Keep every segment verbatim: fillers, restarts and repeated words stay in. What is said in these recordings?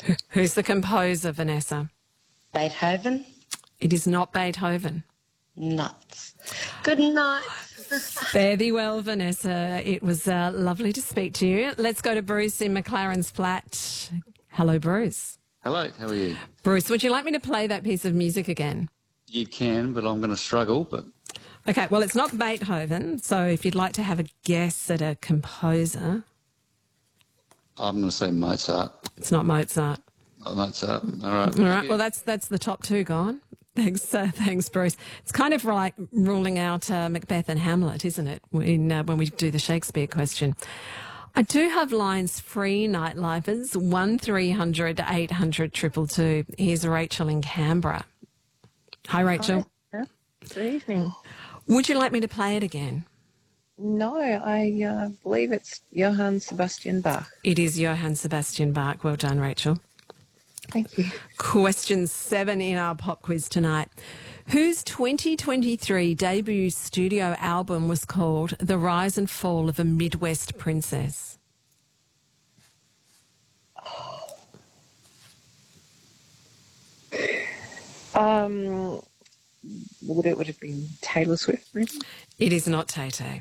Who's the composer, Vanessa? Beethoven. It is not Beethoven. Nuts. Good night. Fare thee well, Vanessa. It was uh, lovely to speak to you. Let's go to Bruce in McLaren's Flat. Hello, Bruce. Hello, how are you? Bruce, would you like me to play that piece of music again? You can, but I'm going to struggle. But Okay, well, it's not Beethoven, so if you'd like to have a guess at a composer. I'm going to say Mozart. It's not Mozart. Oh, Mozart. All right. All right, well, that's that's the top two gone. Thanks, uh, thanks, Bruce. It's kind of like ruling out uh, Macbeth and Hamlet, isn't it, when, uh, when we do the Shakespeare question. I do have lines free, Nightlifers, one three hundred eight hundred two two two. Here's Rachel in Canberra. Hi, Rachel. Hi. Good evening. Would you like me to play it again? No, I uh, believe it's Johann Sebastian Bach. It is Johann Sebastian Bach. Well done, Rachel. Thank you. Question seven in our pop quiz tonight. Whose twenty twenty-three debut studio album was called The Rise and Fall of a Midwest Princess? Um, would it would have been Taylor Swift, maybe? It is not Tay-Tay.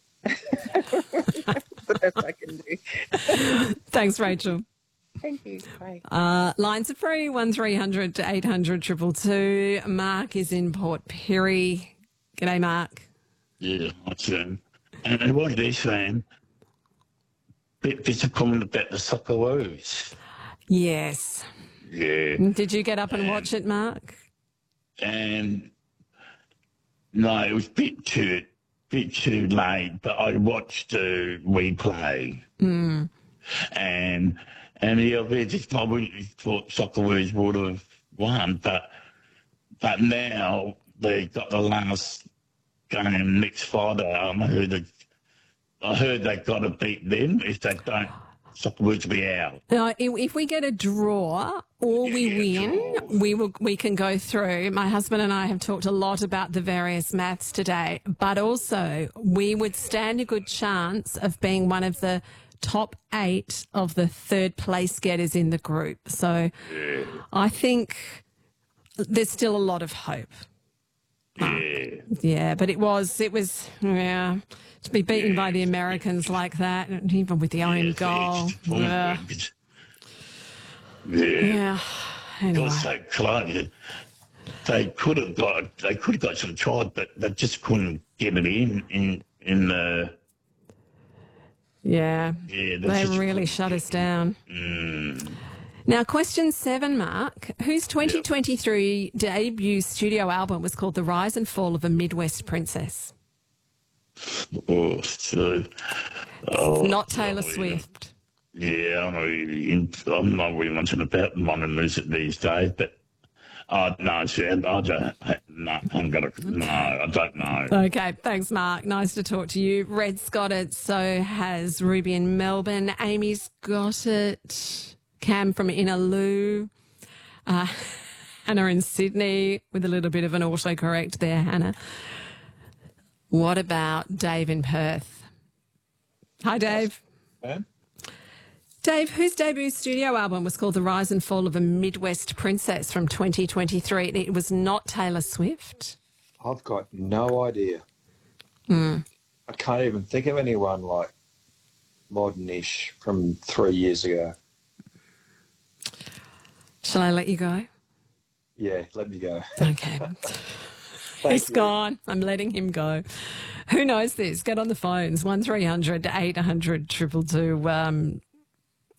The best I can do. Thanks, Rachel. Thank you. Bye. Uh, lines are free, one three hundred eight hundred two two two. Mark is in Port Pirie. G'day, Mark. Yeah, I can. And I was there saying, bit disappointed about the Socceroos. Yes. Yeah. Did you get up and watch it, Mark? And no, it was a bit too, bit too late, but I watched the replay. Mm. And, and yeah, I just probably thought Socceroos would have won, but, but now they got the last game next Friday. I heard they, I heard they got to beat them. If they don't, Socceroos will be out. Now, if if we get a draw or we Yeah, win, draw. we will we can go through. My husband and I have talked a lot about the various maths today, but also we would stand a good chance of being one of the top eight of the third place getters in the group. So Yeah. I think there's still a lot of hope. Yeah. Yeah, but it was, it was, yeah, to be beaten Yeah. by the Americans like that, and even with the own Yeah, goal. it's Yeah. disappointing. Yeah. Yeah. Anyway. Got so close. They could have got. They could have got some tried, but they just couldn't get it in. In in the. Yeah. Yeah. They really shut us down. Mm, Now, question seven, Mark. Whose twenty twenty-three debut studio album was called The Rise and Fall of a Midwest Princess? oh, so. Oh, Not Taylor oh, yeah. Swift. Yeah, I'm not really. In, I'm not really much about modern music these days, but. Oh no, Sam, I don't. No, I'm gonna. No, I don't know. Okay, thanks, Mark. Nice to talk to you. Red's got it, so has Ruby in Melbourne. Amy's got it. Cam from Inaloo. Uh, Hannah in Sydney with a little bit of an autocorrect there, Hannah. What about Dave in Perth? Hi, Dave. Ma'am? Dave, whose debut studio album was called The Rise and Fall of a Midwest Princess from twenty twenty-three? It was not Taylor Swift. I've got no idea. Mm. I can't even think of anyone like modern-ish from three years ago. Shall I let you go? Yeah, let me go. Okay. Thank He's you. gone. I'm letting him go. Who knows this? Get on the phones, one three hundred eight hundred two two two. Um,